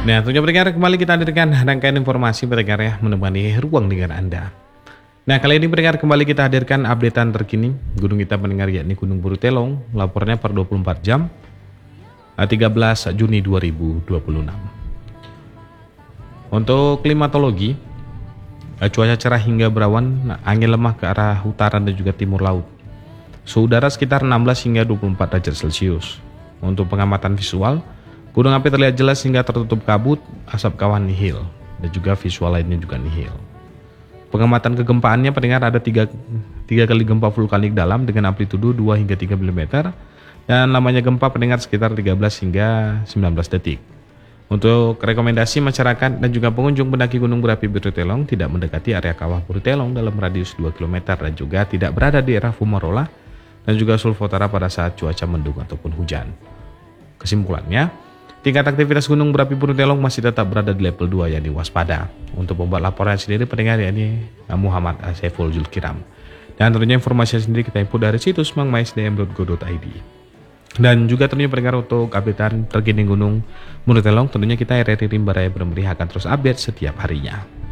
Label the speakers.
Speaker 1: Nah, tentunya pendengar kembali kita hadirkan rangkaian informasi pendengar ya menemani ruang dengar Anda. Nah, kali ini pendengar kembali kita hadirkan updatean terkini gunung kita pendengar yakni Gunung Buru Telong, lapornya per 24 jam 13 Juni 2026. Untuk klimatologi, cuaca cerah hingga berawan, angin lemah ke arah utara dan juga timur laut. Suhu udara sekitar 16 hingga 24 derajat Celcius. Untuk pengamatan visual, gunung api terlihat jelas hingga tertutup kabut, asap kawan nihil, dan juga visual lainnya juga nihil. Pengamatan kegempaannya pendengar ada 3 kali gempa vulkanik dalam dengan amplitudo 2 hingga 3 mm, dan lamanya gempa pendengar sekitar 13 hingga 19 detik. Untuk rekomendasi masyarakat dan juga pengunjung pendaki gunung berapi Buru Telong tidak mendekati area kawah Buru Telong dalam radius 2 km dan juga tidak berada di daerah Fumarola dan juga Sulfotara pada saat cuaca mendung ataupun hujan. Kesimpulannya, tingkat aktivitas gunung berapi Buru Telong masih tetap berada di level 2 yakni waspada. Untuk membuat laporan sendiri pendengar yakni Muhammad Saiful Zulkiram. Dan tentunya informasi sendiri kita input dari situs mangmaisdm.go.id. Dan juga tentunya pendengar untuk updatean terkini gunung Buru Telong, tentunya kita RRI Rimba Raya Bermeri akan terus update setiap harinya.